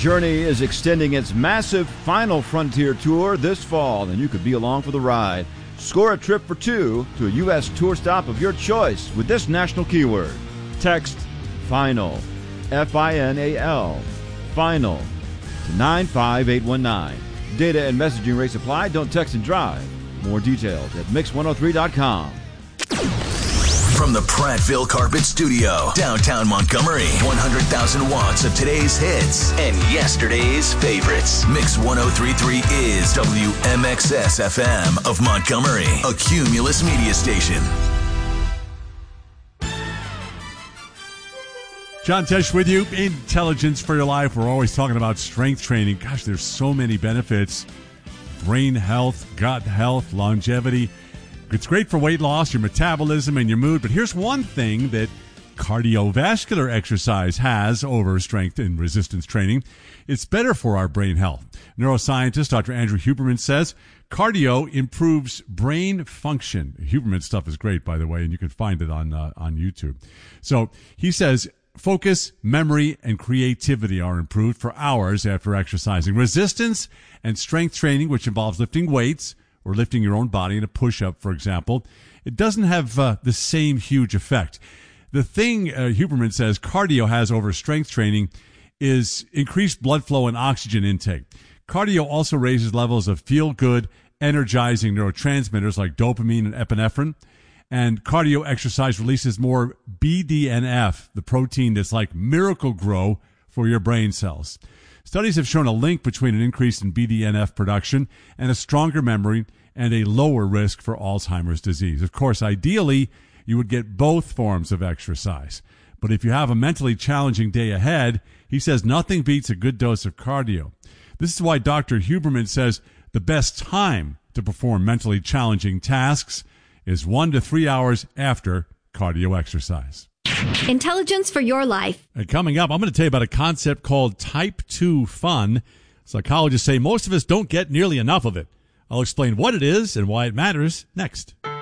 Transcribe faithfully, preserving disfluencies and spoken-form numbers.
Journey is extending its massive Final Frontier tour this fall, and you could be along for the ride. Score a trip for two to a U S tour stop of your choice with this national keyword. Text FINAL, F I N A L, FINAL, to nine five eight one nine. Data and messaging rates apply. Don't text and drive. More details at mix one oh three dot com. From the Prattville Carpet Studio, downtown Montgomery, one hundred thousand watts of today's hits and yesterday's favorites. Mix one oh three point three is W M X S F M of Montgomery, a Cumulus media station. John Tesh with you. Intelligence for your life. We're always talking about strength training. Gosh, there's so many benefits. Brain health, gut health, longevity. It's great for weight loss, your metabolism, and your mood. But here's one thing that cardiovascular exercise has over strength and resistance training. It's better for our brain health. Neuroscientist Doctor Andrew Huberman says cardio improves brain function. Huberman stuff is great, by the way, and you can find it on uh, on YouTube. So he says focus, memory, and creativity are improved for hours after exercising. Resistance and strength training, which involves lifting weights, or lifting your own body in a push-up, for example, it doesn't have uh, the same huge effect. The thing uh, Huberman says cardio has over strength training is increased blood flow and oxygen intake. Cardio also raises levels of feel-good, energizing neurotransmitters like dopamine and epinephrine. And cardio exercise releases more B D N F, the protein that's like Miracle-Gro for your brain cells. Studies have shown a link between an increase in B D N F production and a stronger memory and a lower risk for Alzheimer's disease. Of course, ideally, you would get both forms of exercise. But if you have a mentally challenging day ahead, he says nothing beats a good dose of cardio. This is why Doctor Huberman says the best time to perform mentally challenging tasks is one to three hours after cardio exercise. Intelligence for your life. And coming up, I'm going to tell you about a concept called type two fun. Psychologists say most of us don't get nearly enough of it. I'll explain what it is and why it matters next.